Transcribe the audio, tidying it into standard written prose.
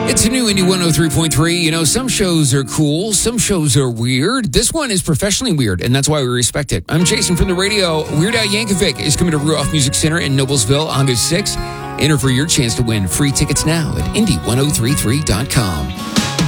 It's a new Indie 103.3. You know, some shows are cool, some shows are weird. This one is professionally weird, and that's why we respect it. I'm Jason from the radio. Weird Al Yankovic is coming to Ruoff Music Center in Noblesville August 6th. Enter for your chance to win free tickets now at indie1033.com.